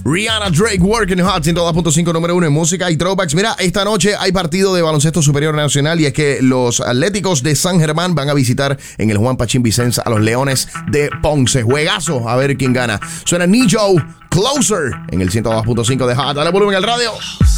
Rihanna, Drake, Working Hot, 102.5, número 1 en música y throwbacks. Mira, esta noche hay partido de baloncesto superior nacional y es que los Atléticos de San Germán van a visitar en el Juan Pachín Vicens a los Leones de Ponce. Juegazo, a ver quién gana. Suena Nijo, Closer, en el 102.5 de Hot. Dale volumen al radio.